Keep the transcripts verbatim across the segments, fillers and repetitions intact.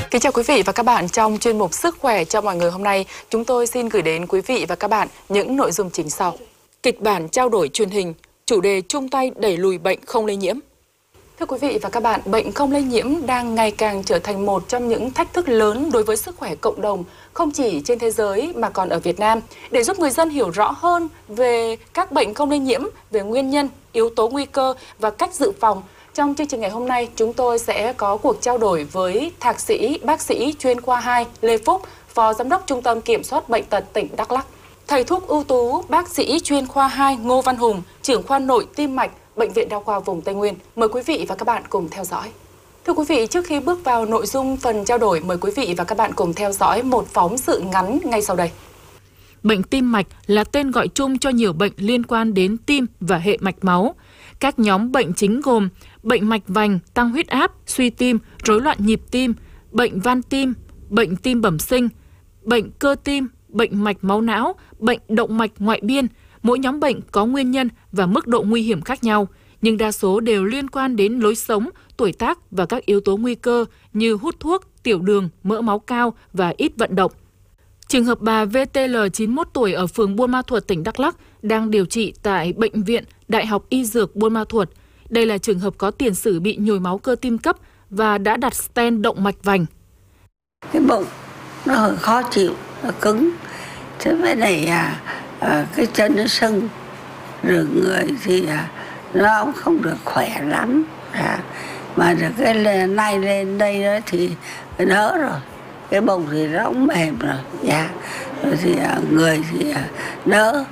Kính chào quý vị và các bạn. Trong chuyên mục Sức khỏe cho mọi người hôm nay, chúng tôi xin gửi đến quý vị và các bạn những nội dung chính sau. Kịch bản trao đổi truyền hình, chủ đề chung tay đẩy lùi bệnh không lây nhiễm. Thưa quý vị và các bạn, bệnh không lây nhiễm đang ngày càng trở thành một trong những thách thức lớn đối với sức khỏe cộng đồng, không chỉ trên thế giới mà còn ở Việt Nam. Để giúp người dân hiểu rõ hơn về các bệnh không lây nhiễm, về nguyên nhân, yếu tố nguy cơ và cách dự phòng, trong chương trình ngày hôm nay, chúng tôi sẽ có cuộc trao đổi với Thạc sĩ, bác sĩ chuyên khoa hai Lê Phúc, Phó Giám đốc Trung tâm Kiểm soát Bệnh tật tỉnh Đắk Lắk. Thầy thuốc ưu tú, bác sĩ chuyên khoa hai Ngô Văn Hùng, trưởng khoa nội tim mạch, Bệnh viện Đa khoa vùng Tây Nguyên. Mời quý vị và các bạn cùng theo dõi. Thưa quý vị, trước khi bước vào nội dung phần trao đổi, mời quý vị và các bạn cùng theo dõi một phóng sự ngắn ngay sau đây. Bệnh tim mạch là tên gọi chung cho nhiều bệnh liên quan đến tim và hệ mạch máu. Các nhóm bệnh chính gồm bệnh mạch vành, tăng huyết áp, suy tim, rối loạn nhịp tim, bệnh van tim, bệnh tim bẩm sinh, bệnh cơ tim, bệnh mạch máu não, bệnh động mạch ngoại biên. Mỗi nhóm bệnh có nguyên nhân và mức độ nguy hiểm khác nhau, nhưng đa số đều liên quan đến lối sống, tuổi tác và các yếu tố nguy cơ như hút thuốc, tiểu đường, mỡ máu cao và ít vận động. Trường hợp bà vê tê lờ chín mươi mốt tuổi ở phường Buôn Ma Thuột, tỉnh Đắk Lắk đang điều trị tại Bệnh viện Đại học Y Dược Buôn Ma Thuột. Đây là trường hợp có tiền sử bị nhồi máu cơ tim cấp và đã đặt stent động mạch vành. Cái bụng nó hơi khó chịu, nó cứng. Thế với này à, à, cái chân nó sưng, rồi người thì à, nó cũng không được khỏe lắm. À, mà được cái lên, nay lên đây đó thì đỡ rồi. Cái bụng thì nó cũng mềm rồi, dạ. Rồi thì à, người thì à, đỡ.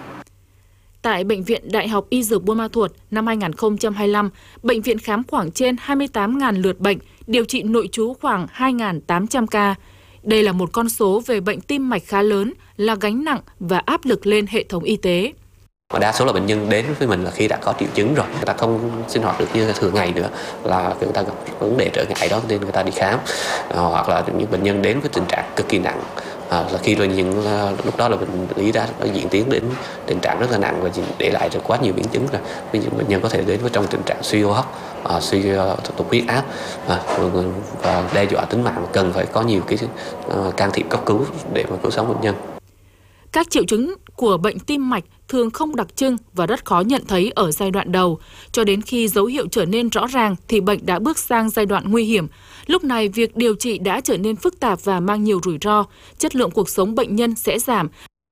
Tại Bệnh viện Đại học Y Dược Buôn Ma Thuột năm hai nghìn không trăm hai mươi lăm, bệnh viện khám khoảng trên hai mươi tám nghìn lượt bệnh, điều trị nội trú khoảng hai nghìn tám trăm ca. Đây là một con số về bệnh tim mạch khá lớn, là gánh nặng và áp lực lên hệ thống y tế. Đa số là bệnh nhân đến với mình là khi đã có triệu chứng rồi, người ta không sinh hoạt được như thường ngày nữa, là người ta gặp vấn đề trở ngại đó nên người ta đi khám. À, hoặc là những bệnh nhân đến với tình trạng cực kỳ nặng, à, là khi là những lúc đó là bệnh lý đã, đã diễn tiến đến tình trạng rất là nặng và để lại được quá nhiều biến chứng rồi. Ví dụ bệnh nhân có thể đến với trong tình trạng suy hô hấp, à, suy tụt huyết áp, à, và đe dọa tính mạng, cần phải có nhiều cái uh, can thiệp cấp cứu để mà cứu sống bệnh nhân. Các triệu chứng của bệnh tim mạch thường không đặc trưng và rất khó nhận thấy ở giai đoạn đầu. Cho đến khi dấu hiệu trở nên rõ ràng thì bệnh đã bước sang giai đoạn nguy hiểm. Lúc này, việc điều trị đã trở nên phức tạp và mang nhiều rủi ro. Chất lượng cuộc sống bệnh nhân sẽ giảm.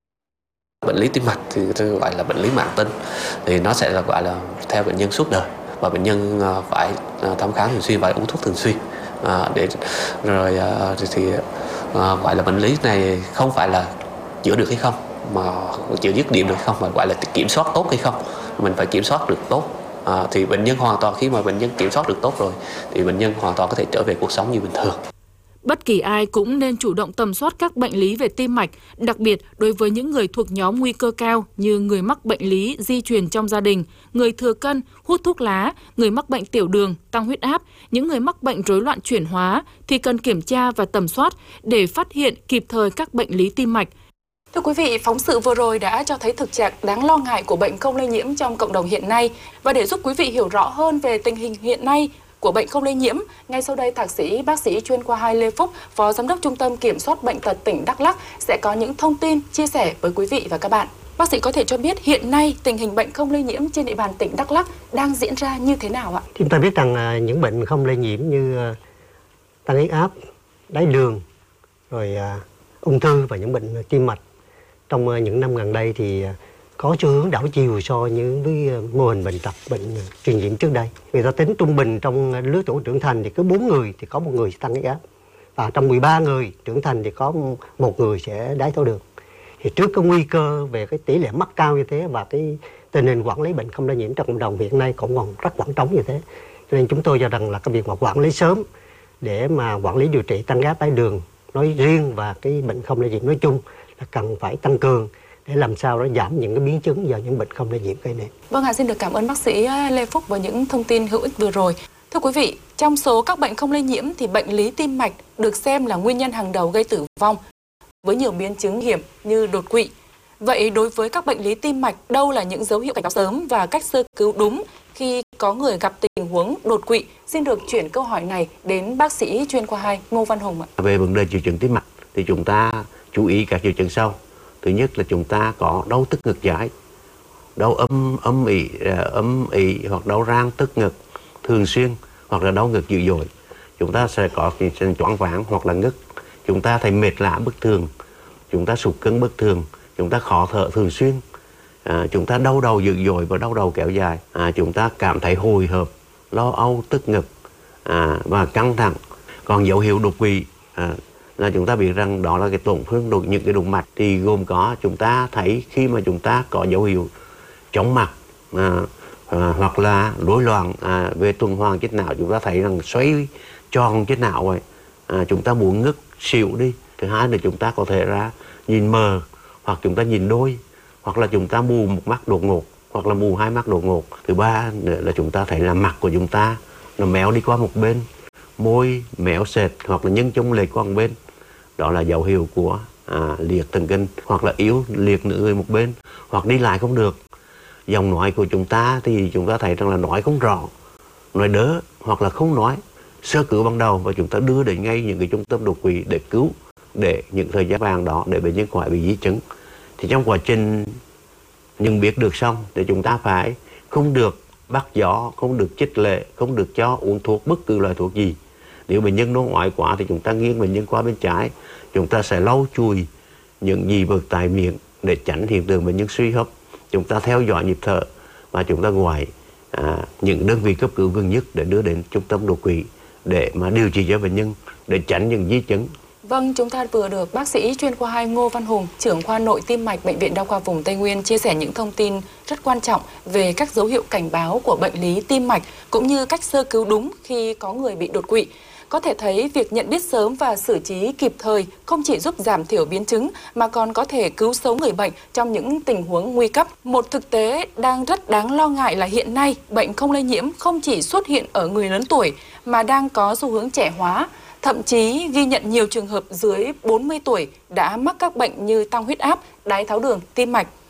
Bệnh lý tim mạch thì gọi là bệnh lý mãn tính, thì nó sẽ là gọi là theo bệnh nhân suốt đời, và bệnh nhân phải thăm khám thường xuyên, phải uống thuốc thường xuyên. À, để rồi thì gọi là bệnh lý này không phải là chữa được hay không, mà chữa dứt điểm được hay không, mà gọi là kiểm soát tốt hay không. Mình phải kiểm soát được tốt, à, thì bệnh nhân hoàn toàn, khi mà bệnh nhân kiểm soát được tốt rồi thì bệnh nhân hoàn toàn có thể trở về cuộc sống như bình thường. Bất kỳ ai cũng nên chủ động tầm soát các bệnh lý về tim mạch, đặc biệt đối với những người thuộc nhóm nguy cơ cao như người mắc bệnh lý di truyền trong gia đình, người thừa cân, hút thuốc lá, người mắc bệnh tiểu đường, tăng huyết áp, những người mắc bệnh rối loạn chuyển hóa thì cần kiểm tra và tầm soát để phát hiện kịp thời các bệnh lý tim mạch. Thưa quý vị, phóng sự vừa rồi đã cho thấy thực trạng đáng lo ngại của bệnh không lây nhiễm trong cộng đồng hiện nay. Và để giúp quý vị hiểu rõ hơn về tình hình hiện nay của bệnh không lây nhiễm, ngay sau đây Thạc sĩ, bác sĩ chuyên khoa hai Lê Phúc, Phó Giám đốc Trung tâm Kiểm soát Bệnh tật tỉnh Đắk Lắk sẽ có những thông tin chia sẻ với quý vị và các bạn. Bác sĩ có thể cho biết hiện nay tình hình bệnh không lây nhiễm trên địa bàn tỉnh Đắk Lắk đang diễn ra như thế nào ạ? Chúng ta biết rằng những bệnh không lây nhiễm như tăng huyết áp, đái đường, rồi ung thư và những bệnh tim mạch trong những năm gần đây thì có xu hướng đảo chiều so với, với mô hình bệnh tật, bệnh truyền nhiễm trước đây. Người ta tính trung bình trong lứa tuổi trưởng thành thì cứ bốn người thì có một người tăng huyết áp, và trong mười ba người trưởng thành thì có một người sẽ đái tháo đường. Thì trước cái nguy cơ về cái tỷ lệ mắc cao như thế và cái tình hình quản lý bệnh không lây nhiễm trong cộng đồng hiện nay cũng còn rất khoảng trống như thế, cho nên chúng tôi cho rằng là cái việc mà quản lý sớm để mà quản lý điều trị tăng huyết áp, đái đường nói riêng và cái bệnh không lây nhiễm nói chung là cần phải tăng cường để làm sao đó giảm những cái biến chứng do những bệnh không lây nhiễm gây nên. Vâng ạ, xin được cảm ơn bác sĩ Lê Phúc với những thông tin hữu ích vừa rồi. Thưa quý vị, trong số các bệnh không lây nhiễm thì bệnh lý tim mạch được xem là nguyên nhân hàng đầu gây tử vong với nhiều biến chứng hiểm như đột quỵ. Vậy đối với các bệnh lý tim mạch, đâu là những dấu hiệu cảnh báo sớm và cách sơ cứu đúng khi có người gặp tình huống đột quỵ. Xin được chuyển câu hỏi này đến bác sĩ chuyên khoa hai Ngô Văn Hùng ạ. Về vấn đề triệu chứng tim mạch thì chúng ta chú ý các triệu chứng sau. Thứ nhất là chúng ta có đau tức ngực trái, đau âm âm ỉ âm ỉ hoặc đau rang tức ngực thường xuyên, hoặc là đau ngực dữ dội. Chúng ta sẽ có cái choáng váng hoặc là ngất. Chúng ta thấy mệt lạ bất thường, chúng ta sụt cân bất thường, chúng ta khó thở thường xuyên, à, chúng ta đau đầu dữ dội và đau đầu kéo dài, à, chúng ta cảm thấy hồi hộp, lo âu, tức ngực, à, và căng thẳng. Còn dấu hiệu đột quỵ à, là chúng ta biết rằng đó là cái tổn thương đột những cái động mạch, thì gồm có chúng ta thấy khi mà chúng ta có dấu hiệu chóng mặt, à, à, hoặc là rối loạn à, về tuần hoàn chết não, chúng ta thấy rằng xoay tròn chết não vậy, à, chúng ta muốn ngất xỉu đi. Thứ hai là chúng ta có thể ra nhìn mờ, hoặc chúng ta nhìn đôi, hoặc là chúng ta mù một mắt đột ngột, hoặc là mù hai mắt đột ngột. Thứ ba nữa là chúng ta thấy là mặt của chúng ta nó méo đi qua một bên, môi méo sệt hoặc là nhân trung lệch qua một bên. Đó là dấu hiệu của à, liệt thần kinh, hoặc là yếu liệt nửa người một bên, hoặc đi lại không được. Giọng nói của chúng ta thì chúng ta thấy rằng là nói không rõ, nói đớ hoặc là không nói. Sơ cứu ban đầu và chúng ta đưa đến ngay những cái trung tâm đột quỵ để cứu, để những thời gian vàng đó để bệnh nhân khỏi bị di chứng. Thì trong quá trình nhận biết được xong thì chúng ta phải không được bắt gió, không được chích lệ, không được cho uống thuốc bất cứ loại thuốc gì. Nếu bệnh nhân nôn ói quá thì chúng ta nghiêng bệnh nhân qua bên trái, chúng ta sẽ lau chùi những gì vật tại miệng để tránh hiện tượng bệnh nhân suy hấp. Chúng ta theo dõi nhịp thở và chúng ta gọi à, những đơn vị cấp cứu gần nhất để đưa đến trung tâm đột quỵ để mà điều trị cho bệnh nhân, để tránh những di chứng. Vâng, chúng ta vừa được bác sĩ chuyên khoa hai Ngô Văn Hùng, trưởng khoa nội tim mạch Bệnh viện Đa khoa vùng Tây Nguyên chia sẻ những thông tin rất quan trọng về các dấu hiệu cảnh báo của bệnh lý tim mạch, cũng như cách sơ cứu đúng khi có người bị đột quỵ. Có thể thấy việc nhận biết sớm và xử trí kịp thời không chỉ giúp giảm thiểu biến chứng mà còn có thể cứu sống người bệnh trong những tình huống nguy cấp. Một thực tế đang rất đáng lo ngại là hiện nay bệnh không lây nhiễm không chỉ xuất hiện ở người lớn tuổi mà đang có xu hướng trẻ hóa. Thậm chí ghi nhận nhiều trường hợp dưới bốn mươi tuổi đã mắc các bệnh như tăng huyết áp, đái tháo đường, tim mạch.